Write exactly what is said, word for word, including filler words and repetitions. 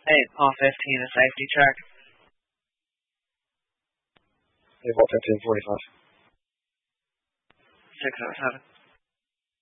Hey, Paul fifteen, a safety check. Hey, Vault fifteen forty-five. six oh seven.